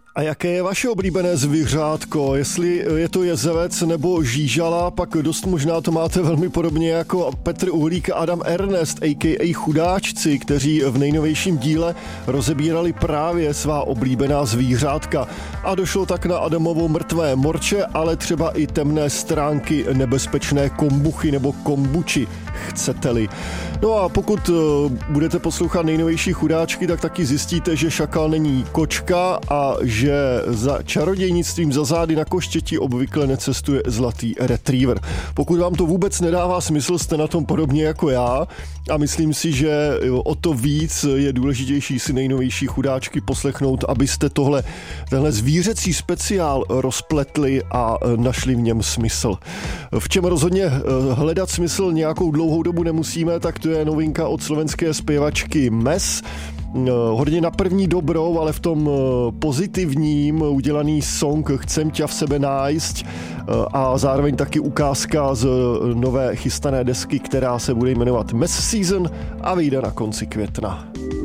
A jaké je vaše oblíbené zvířátko? Jestli je to jezevec nebo žížala, pak dost možná to máte velmi podobně jako Petr Uhlík a Adam Ernest, a.k.a. chudáčci, kteří v nejnovějším díle rozebírali právě svá oblíbená zvířátka. A došlo tak na Adamovo mrtvé morče, ale třeba i temné stránky nebezpečné kombuchy nebo kombuči, chcete-li. No a pokud budete poslouchat nejnovější chudáčky, tak taky zjistíte, že šakal není kočka a že za čarodějnictvím za zády na koštěti obvykle necestuje zlatý retriever. Pokud vám to vůbec nedává smysl, jste na tom podobně jako já a myslím si, že o to víc je důležitější si nejnovější chudáčky poslechnout, abyste tenhle zvířecí speciál rozpletli a našli v něm smysl. V čem rozhodně hledat smysl nějakou dlouhou dobu nemusíme, tak to je novinka od slovenské zpěvačky Mes. Hodně na první dobrou, ale v tom pozitivním udělaný song Chcem ťa v sebe nájsť a zároveň taky ukázka z nové chystané desky, která se bude jmenovat Mes Season a vyjde na konci května.